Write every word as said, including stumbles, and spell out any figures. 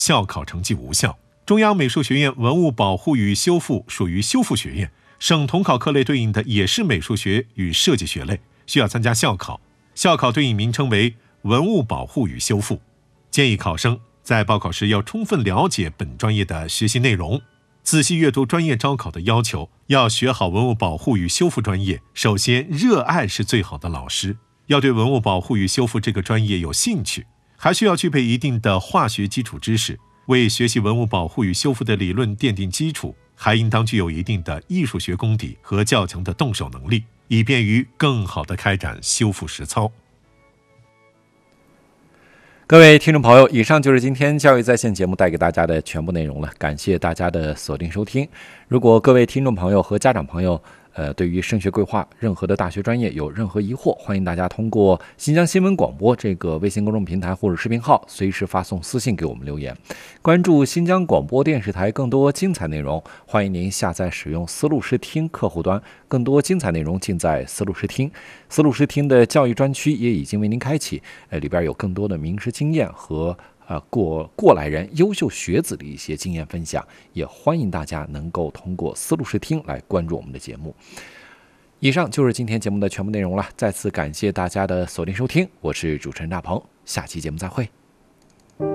校考成绩无效。中央美术学院文物保护与修复属于修复学院，省统考课类对应的也是美术学与设计学类，需要参加校考。校考对应名称为文物保护与修复。建议考生在报考时要充分了解本专业的学习内容，仔细阅读专业招考的要求，要学好文物保护与修复专业。首先，热爱是最好的老师，要对文物保护与修复这个专业有兴趣，还需要具备一定的化学基础知识，为学习文物保护与修复的理论奠定基础，还应当具有一定的艺术学功底和较强的动手能力，以便于更好地开展修复实操。 各位听众朋友，以上就是今天教育在线节目带给大家的全部内容了，感谢大家的锁定收听。如果各位听众朋友和家长朋友呃，对于升学规划任何的大学专业有任何疑惑，欢迎大家通过新疆新闻广播这个微信公众平台或者视频号随时发送私信给我们留言。关注新疆广播电视台更多精彩内容，欢迎您下载使用思路视听客户端，更多精彩内容尽在思路视听。思路视听的教育专区也已经为您开启，呃，里边有更多的名师经验和呃，过过来人优秀学子的一些经验分享，也欢迎大家能够通过思路视听来关注我们的节目。以上就是今天节目的全部内容了，再次感谢大家的锁定收听，我是主持人大鹏，下期节目再会。